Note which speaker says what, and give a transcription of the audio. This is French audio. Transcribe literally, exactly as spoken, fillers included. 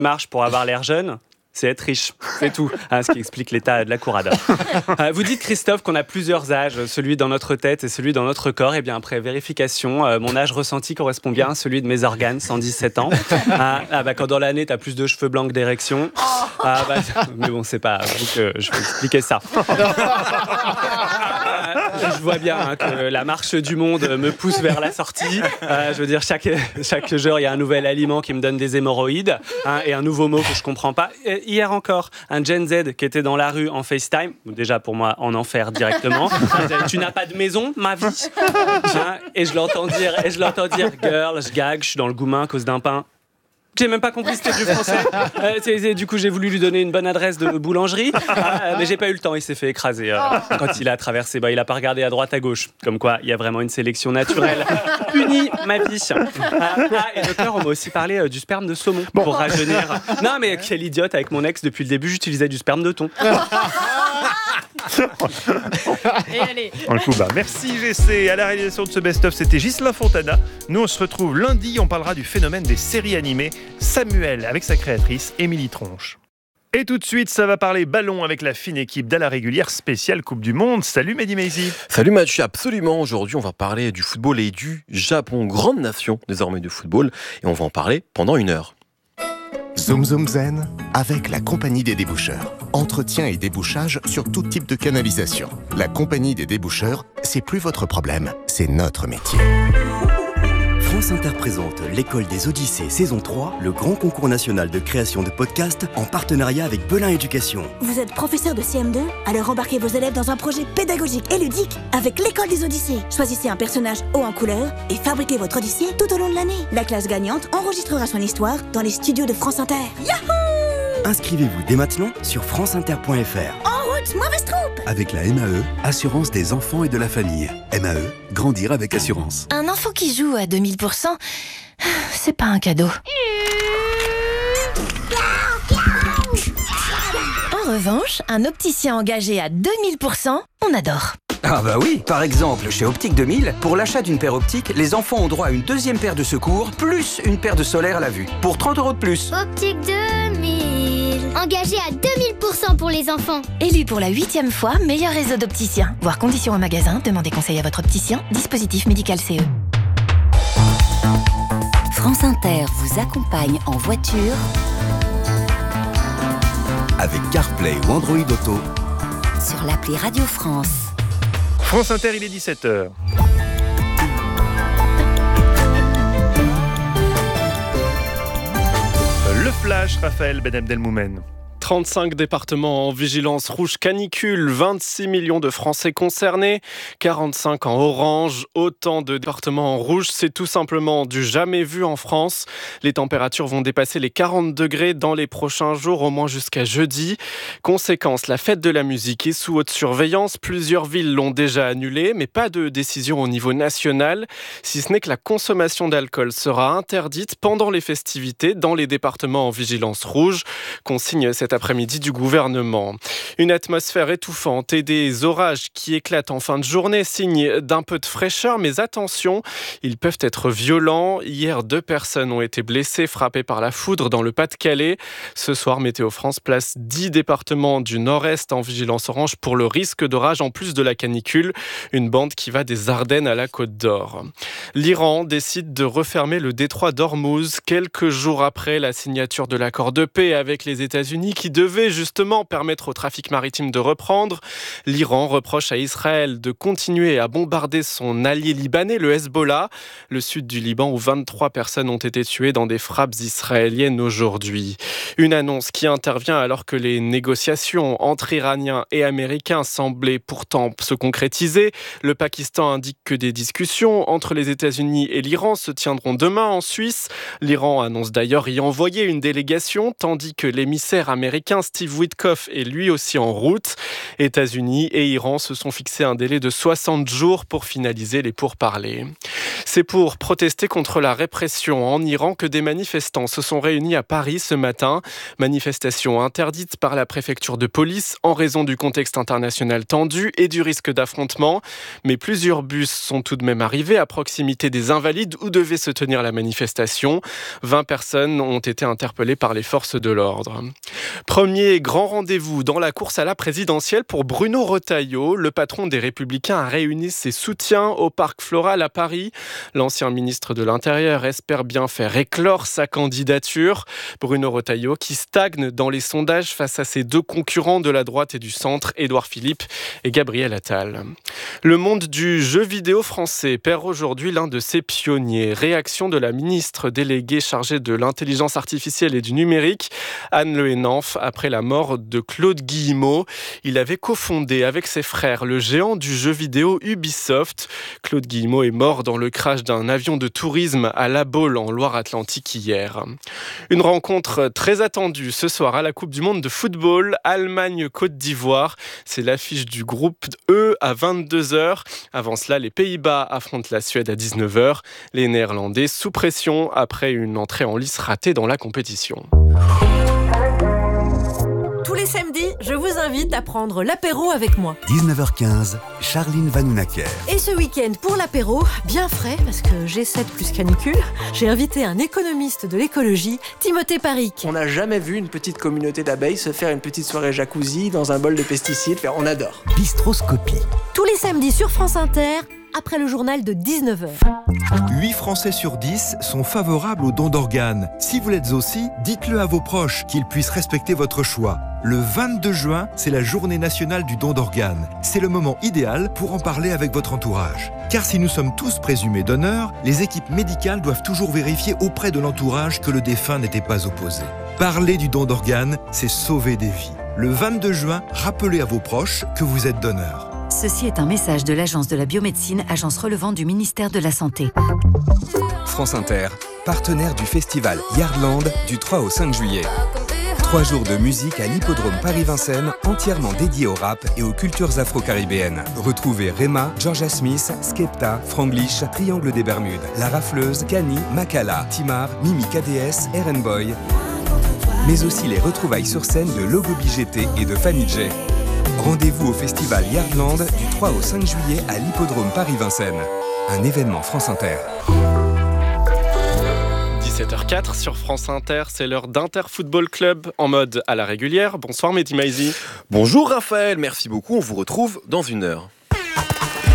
Speaker 1: marche pour avoir l'air jeune, c'est être riche, c'est tout, hein, ce qui explique l'état de la courade. Euh, vous dites, Christophe, qu'on a plusieurs âges, celui dans notre tête et celui dans notre corps. Et bien après vérification, euh, mon âge ressenti correspond bien à celui de mes organes, cent dix-sept ans. Ah, ah, bah, quand dans l'année, tu as plus de cheveux blancs que d'érection. Ah, bah, mais bon, c'est pas à vous que je vais expliquer ça. Je vois bien hein, que la marche du monde me pousse vers la sortie. Euh, je veux dire, chaque, chaque jour, il y a un nouvel aliment qui me donne des hémorroïdes hein, et un nouveau mot que je comprends pas. Et hier encore, un Gen Z qui était dans la rue en FaceTime, déjà pour moi, en enfer directement. Tu n'as pas de maison, ma vie. Hein, et je l'entends dire, et je l'entends dire, girl, je gag, je suis dans le goumin à cause d'un pain. J'ai même pas compris c'était du français. Euh, c'est, c'est, du coup, j'ai voulu lui donner une bonne adresse de boulangerie, euh, mais j'ai pas eu le temps. Il s'est fait écraser euh, quand il a traversé. Bah, il a pas regardé à droite à gauche. Comme quoi, il y a vraiment une sélection naturelle. Punie, ma vie. Euh, ah, et docteur, on m'a aussi parlé euh, du sperme de saumon bon. Pour rajeunir. Non, mais quelle idiote avec mon ex. Depuis le début, j'utilisais du sperme de thon.
Speaker 2: Et allez.
Speaker 3: En le coup bas. Merci G C. À la réalisation de ce best-of, c'était Ghislain Fontana. Nous, on se retrouve lundi. On parlera du phénomène des séries animées. Samuel avec sa créatrice, Émilie Tronche. Et tout de suite, ça va parler ballon avec la fine équipe d'À la régulière spéciale Coupe du Monde. Salut Mehdi Maizi.
Speaker 4: Salut Mathieu, absolument. Aujourd'hui, on va parler du football et du Japon, grande nation désormais de football. Et on va en parler pendant une heure.
Speaker 5: Zoom Zoom Zen avec la Compagnie des déboucheurs. Entretien et débouchage sur tout type de canalisation. La Compagnie des déboucheurs, c'est plus votre problème, c'est notre métier.
Speaker 6: France Inter présente l'École des Odyssées saison trois, le grand concours national de création de podcasts en partenariat avec Belin Éducation.
Speaker 7: Vous êtes professeur de C M deux? Alors embarquez vos élèves dans un projet pédagogique et ludique avec l'École des Odyssées. Choisissez un personnage haut en couleur et fabriquez votre Odyssée tout au long de l'année. La classe gagnante enregistrera son histoire dans les studios de France Inter. Yahoo!
Speaker 6: Inscrivez-vous dès maintenant sur franceinter point f r.
Speaker 7: En route, mauvaise troupe!
Speaker 8: Avec la M A E, Assurance des enfants et de la famille. M A E, grandir avec assurance.
Speaker 9: Un enfant qui joue à deux mille pour cent, c'est pas un cadeau. En revanche, un opticien engagé à deux mille pour cent, on adore.
Speaker 10: Ah bah oui, par exemple, chez Optique deux mille, pour l'achat d'une paire optique, les enfants ont droit à une deuxième paire de secours, plus une paire de solaire à la vue, pour trente euros de plus.
Speaker 11: Optique deux mille, engagé à deux mille pour cent pour les enfants.
Speaker 9: Élu pour la huitième fois meilleur réseau d'opticiens. Voir conditions au magasin, demandez conseil à votre opticien, dispositif médical C E.
Speaker 12: France Inter vous accompagne en voiture
Speaker 8: avec CarPlay ou Android Auto
Speaker 12: sur l'appli Radio France.
Speaker 3: France Inter, il est dix-sept heures. Le flash, Raphaël Ben Abdelmoumen.
Speaker 13: trente-cinq départements en vigilance rouge canicule, vingt-six millions de Français concernés, quarante-cinq en orange, autant de départements en rouge, c'est tout simplement du jamais vu en France. Les températures vont dépasser les quarante degrés dans les prochains jours, au moins jusqu'à jeudi. Conséquence, la fête de la musique est sous haute surveillance. Plusieurs villes l'ont déjà annulée, mais pas de décision au niveau national, si ce n'est que la consommation d'alcool sera interdite pendant les festivités dans les départements en vigilance rouge, consigne cet après-midi du gouvernement. Une atmosphère étouffante et des orages qui éclatent en fin de journée, signe d'un peu de fraîcheur, mais attention, ils peuvent être violents. Hier, deux personnes ont été blessées, frappées par la foudre dans le Pas-de-Calais. Ce soir, Météo France place dix départements du nord-est en vigilance orange pour le risque d'orage en plus de la canicule, une bande qui va des Ardennes à la Côte d'Or. L'Iran décide de refermer le détroit d'Ormuz quelques jours après la signature de l'accord de paix avec les États-Unis qui devait justement permettre au trafic maritime de reprendre. L'Iran reproche à Israël de continuer à bombarder son allié libanais, le Hezbollah, le sud du Liban où vingt-trois personnes ont été tuées dans des frappes israéliennes aujourd'hui. Une annonce qui intervient alors que les négociations entre Iraniens et Américains semblaient pourtant se concrétiser. Le Pakistan indique que des discussions entre les États-Unis et l'Iran se tiendront demain en Suisse. L'Iran annonce d'ailleurs y envoyer une délégation, tandis que l'émissaire américain américain Steve Witkoff est lui aussi en route. États-Unis et Iran se sont fixés un délai de soixante jours pour finaliser les pourparlers. C'est pour protester contre la répression en Iran que des manifestants se sont réunis à Paris ce matin. Manifestation interdite par la préfecture de police en raison du contexte international tendu et du risque d'affrontement. Mais plusieurs bus sont tout de même arrivés à proximité des Invalides où devait se tenir la manifestation. vingt personnes ont été interpellées par les forces de l'ordre. Premier grand rendez-vous dans la course à la présidentielle pour Bruno Retailleau. Le patron des Républicains a réuni ses soutiens au Parc Floral à Paris. L'ancien ministre de l'Intérieur espère bien faire éclore sa candidature. Bruno Retailleau qui stagne dans les sondages face à ses deux concurrents de la droite et du centre, Édouard Philippe et Gabriel Attal. Le monde du jeu vidéo français perd aujourd'hui l'un de ses pionniers. Réaction de la ministre déléguée chargée de l'intelligence artificielle et du numérique, Anne Le Hénaff, après la mort de Claude Guillemot. Il avait cofondé avec ses frères le géant du jeu vidéo Ubisoft. Claude Guillemot est mort dans le crash d'un avion de tourisme à La Baule en Loire-Atlantique hier. Une rencontre très attendue ce soir à la Coupe du Monde de football, Allemagne-Côte d'Ivoire. C'est l'affiche du groupe E à vingt-deux heures. Avant cela, les Pays-Bas affrontent la Suède à dix-neuf heures. Les Néerlandais sous pression après une entrée en lice ratée dans la compétition.
Speaker 14: Tous les samedis, je vous invite à prendre l'apéro avec moi.
Speaker 8: dix-neuf heures quinze, Charline Vanhoenacker.
Speaker 14: Et ce week-end, pour l'apéro, bien frais, parce que G sept plus canicule, j'ai invité un économiste de l'écologie, Timothée Paric.
Speaker 15: On n'a jamais vu une petite communauté d'abeilles se faire une petite soirée jacuzzi dans un bol de pesticides. On adore.
Speaker 8: Bistroscopie.
Speaker 14: Tous les samedis sur France Inter, après le journal de dix-neuf heures.
Speaker 16: huit Français sur dix sont favorables au don d'organes. Si vous l'êtes aussi, dites-le à vos proches, qu'ils puissent respecter votre choix. Le vingt-deux juin, c'est la journée nationale du don d'organes. C'est le moment idéal pour en parler avec votre entourage. Car si nous sommes tous présumés donneurs, les équipes médicales doivent toujours vérifier auprès de l'entourage que le défunt n'était pas opposé. Parler du don d'organes, c'est sauver des vies. Le vingt-deux juin, rappelez à vos proches que vous êtes donneur.
Speaker 12: Ceci est un message de l'Agence de la biomédecine, agence relevant du ministère de la Santé.
Speaker 17: France Inter, partenaire du festival Yardland du trois au cinq juillet. Trois jours de musique à l'hippodrome Paris-Vincennes, entièrement dédié au rap et aux cultures afro-caribéennes. Retrouvez Rema, Georgia Smith, Skepta, Franglish, Triangle des Bermudes, La Rafleuse, Kani, Makala, Timar, Mimi K D S, Eren Boy. Mais aussi les retrouvailles sur scène de Logo B G T et de Fanny J. Rendez-vous au festival Yardland du trois au cinq juillet à l'hippodrome Paris-Vincennes. Un événement France Inter.
Speaker 13: dix-sept heures quatre sur France Inter, c'est l'heure d'Inter Football Club en mode à la régulière. Bonsoir Mehdi Maizi.
Speaker 4: Bonjour Raphaël, merci beaucoup, on vous retrouve dans une heure.